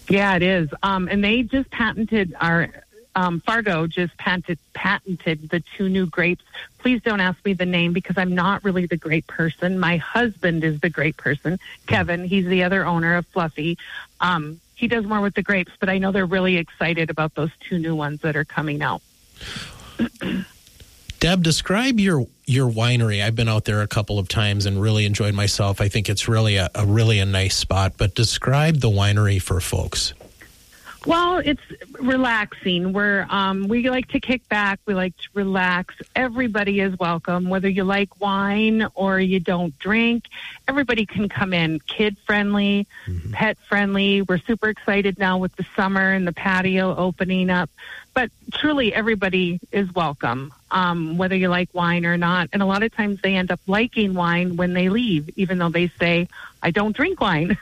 Yeah, it is. And they just patented Fargo just patented the 2 new grapes. Please don't ask me the name because I'm not really the grape person. My husband is the grape person, Kevin. He's the other owner of Fluffy. He does more with the grapes, but I know they're really excited about those 2 new ones that are coming out. Deb, describe your winery. I've been out there a couple of times and really enjoyed myself. I think it's really a nice spot. But describe the winery for folks. Well, it's relaxing. We like to kick back. We like to relax. Everybody is welcome, whether you like wine or you don't drink. Everybody can come in. Kid-friendly, pet-friendly. We're super excited now with the summer and the patio opening up. But truly, everybody is welcome, whether you like wine or not. And a lot of times they end up liking wine when they leave, even though they say, I don't drink wine.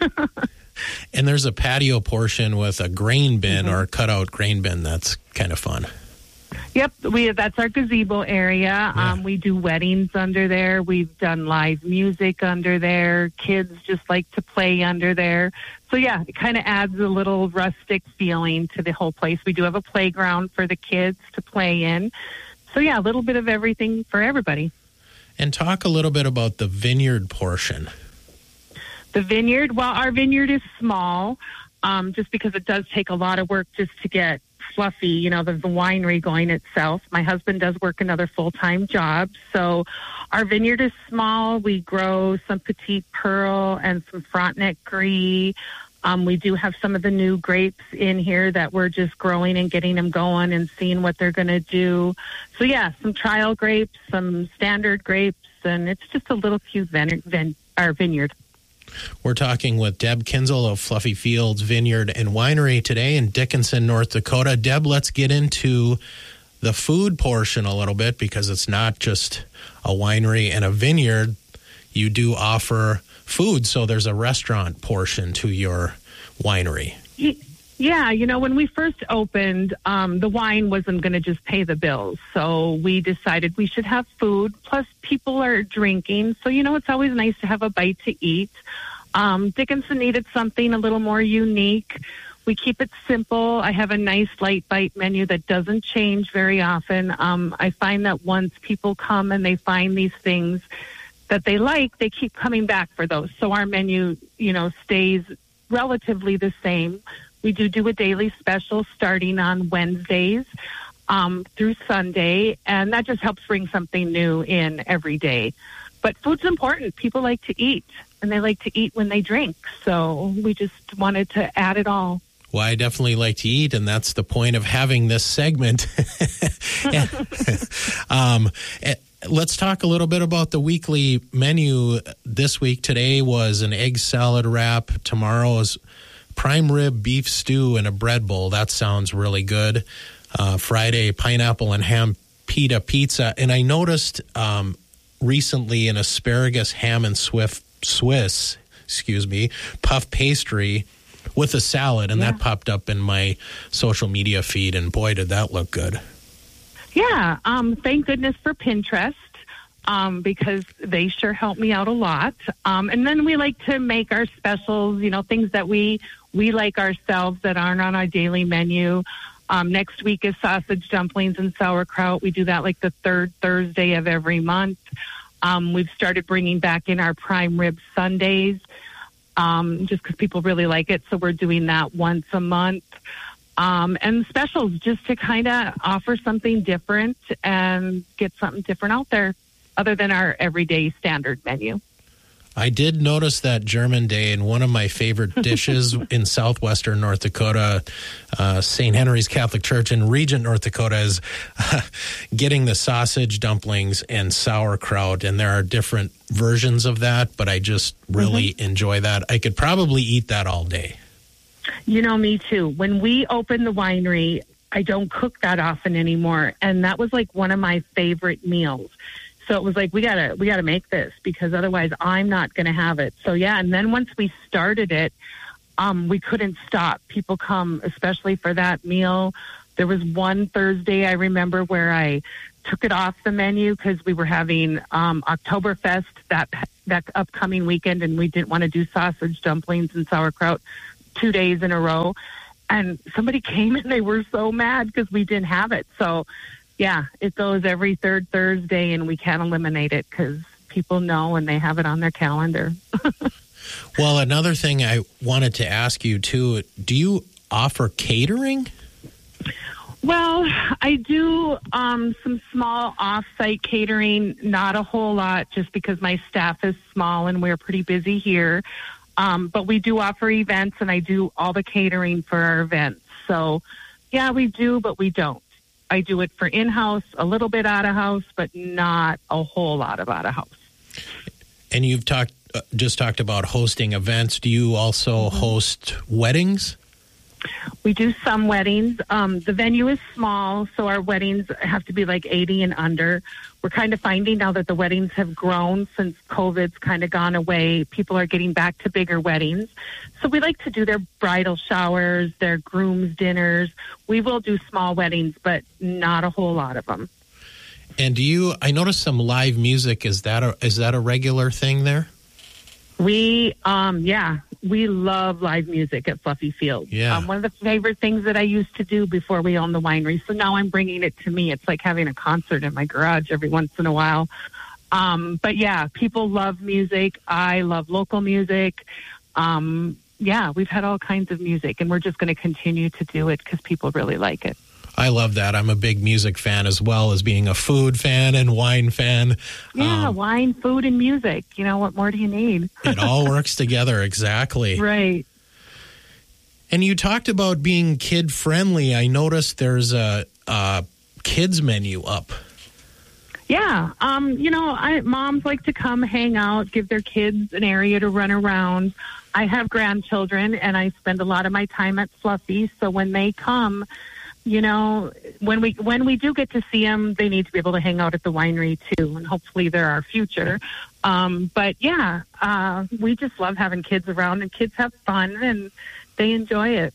And there's a patio portion with a grain bin or a cutout grain bin. That's kind of fun. Yep, that's our gazebo area. Yeah. We do weddings under there. We've done live music under there. Kids just like to play under there. So, yeah, it kind of adds a little rustic feeling to the whole place. We do have a playground for the kids to play in. So, yeah, a little bit of everything for everybody. And talk a little bit about the vineyard portion. The vineyard, well, our vineyard is small just because it does take a lot of work just to get Fluffy, the winery going itself. My husband does work another full-time job. So our vineyard is small. We grow some Petite Pearl and some Frontenac Gris. We do have some of the new grapes in here that we're just growing and getting them going and seeing what they're going to do. So, yeah, some trial grapes, some standard grapes, and it's just a little cute our vineyard. We're talking with Deb Kinzel of Fluffy Fields Vineyard and Winery today in Dickinson, North Dakota. Deb, let's get into the food portion a little bit because it's not just a winery and a vineyard. You do offer food, so there's a restaurant portion to your winery. Yeah, when we first opened, the wine wasn't going to just pay the bills. So we decided we should have food. Plus, people are drinking. So, it's always nice to have a bite to eat. Dickinson needed something a little more unique. We keep it simple. I have a nice light bite menu that doesn't change very often. I find that once people come and they find these things that they like, they keep coming back for those. So our menu, stays relatively the same. We do a daily special starting on Wednesdays through Sunday, and that just helps bring something new in every day. But food's important. People like to eat, and they like to eat when they drink. So we just wanted to add it all. Well, I definitely like to eat, and that's the point of having this segment. Let's talk a little bit about the weekly menu this week. Today was an egg salad wrap. Tomorrow is prime rib beef stew and a bread bowl. That sounds really good. Friday, pineapple and ham pita pizza. And I noticed recently an asparagus ham and Swiss puff pastry with a salad, and that popped up in my social media feed, and boy, did that look good. Yeah, thank goodness for Pinterest, because they sure help me out a lot. And then we like to make our specials, things that we like ourselves that aren't on our daily menu. Next week is sausage dumplings and sauerkraut. We do that like the third Thursday of every month. We've started bringing back in our prime rib Sundays, just because people really like it. So we're doing that once a month. And specials just to kind of offer something different and get something different out there other than our everyday standard menu. I did notice that German Day, and one of my favorite dishes in southwestern North Dakota, St. Henry's Catholic Church in Regent, North Dakota, is getting the sausage dumplings and sauerkraut. And there are different versions of that, but I just really enjoy that. I could probably eat that all day. Me too. When we opened the winery, I don't cook that often anymore. And that was like one of my favorite meals. So it was like, we gotta make this because otherwise I'm not going to have it. So yeah. And then once we started it, we couldn't stop. People come, especially for that meal. There was one Thursday I remember where I took it off the menu because we were having Oktoberfest that upcoming weekend, and we didn't want to do sausage dumplings and sauerkraut. 2 days in a row. And somebody came and they were so mad because we didn't have it. So, yeah, it goes every third Thursday, and we can't eliminate it because people know and they have it on their calendar. Well, another thing I wanted to ask you, too, do you offer catering? Well, I do some small off-site catering, not a whole lot, just because my staff is small and we're pretty busy here. But we do offer events, and I do all the catering for our events. So, yeah, we do, but we don't. I do it for in-house, a little bit out-of-house, but not a whole lot of out-of-house. And you've just talked about hosting events. Do you also host weddings? We do some weddings. The venue is small, so our weddings have to be like 80 and under. We're kind of finding now that the weddings have grown since COVID's kind of gone away. People are getting back to bigger weddings. So we like to do their bridal showers, their groom's dinners. We will do small weddings, but not a whole lot of them. And I noticed some live music. Is that a regular thing there? We love live music at Fluffy Fields. Yeah. One of the favorite things that I used to do before we owned the winery. So now I'm bringing it to me. It's like having a concert in my garage every once in a while. But yeah, people love music. I love local music. We've had all kinds of music, and we're just going to continue to do it because people really like it. I love that. I'm a big music fan as well as being a food fan and wine fan. Yeah, wine, food, and music. You know, what more do you need? It all works together, exactly. Right. And you talked about being kid-friendly. I noticed there's a kids menu up. Yeah. Moms like to come hang out, give their kids an area to run around. I have grandchildren, and I spend a lot of my time at Fluffy. So when they come, you know, when we do get to see them, they need to be able to hang out at the winery too, and hopefully they're our future. But yeah, we just love having kids around, and kids have fun and they enjoy it.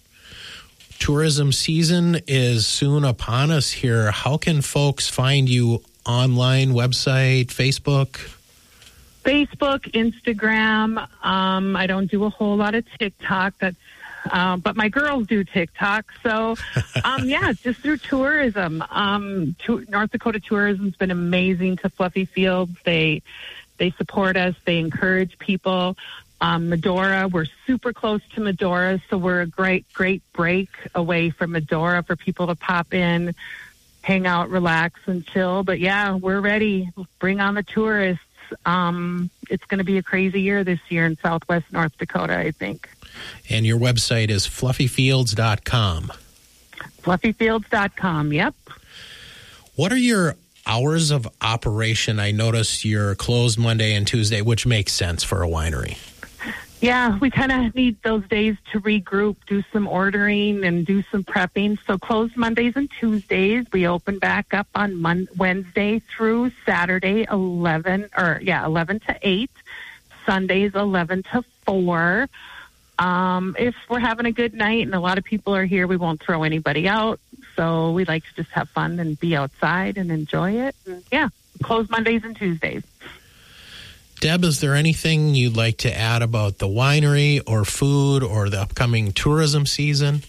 Tourism season is soon upon us here. How can folks find you online, website, Facebook? Facebook, Instagram. I don't do a whole lot of TikTok. But my girls do TikTok. So, just through tourism. North Dakota Tourism's been amazing to Fluffy Fields. They support us. They encourage people. Medora, we're super close to Medora, so we're a great break away from Medora for people to pop in, hang out, relax, and chill. But, yeah, we're ready. Bring on the tourists. It's going to be a crazy year this year in Southwest North Dakota, I think. And your website is fluffyfields.com. Fluffyfields.com, yep. What are your hours of operation? I noticed you're closed Monday and Tuesday, which makes sense for a winery. Yeah, we kind of need those days to regroup, do some ordering, and do some prepping. So closed Mondays and Tuesdays. We open back up on Wednesday through Saturday, 11 to 8. Sundays, 11 to 4. If we're having a good night and a lot of people are here, we won't throw anybody out. So we like to just have fun and be outside and enjoy it. And yeah, close Mondays and Tuesdays. Deb, is there anything you'd like to add about the winery or food or the upcoming tourism season?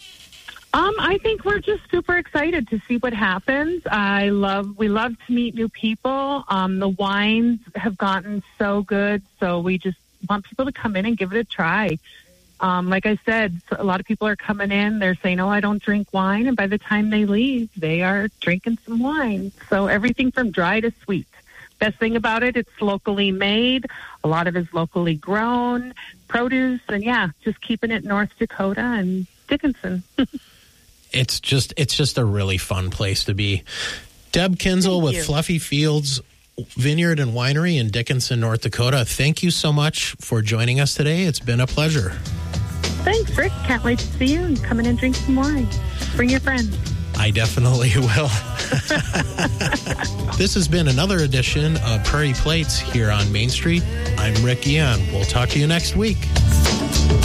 I think we're just super excited to see what happens. We love to meet new people. The wines have gotten so good, so we just want people to come in and give it a try. Like I said, a lot of people are coming in. They're saying, "Oh, I don't drink wine," and by the time they leave, they are drinking some wine. So everything from dry to sweet. Best thing about it, it's locally made. A lot of it's locally grown produce, and yeah, just keeping it North Dakota and Dickinson. It's just a really fun place to be. Deb Kinzel with Fluffy Fields Vineyard and Winery in Dickinson, North Dakota. Thank you so much for joining us today. It's been a pleasure. Thanks, Rick. Can't wait to see you and come in and drink some wine. Bring your friends. I definitely will. This has been another edition of Prairie Plates here on Main Street. I'm Rick Ian. We'll talk to you next week.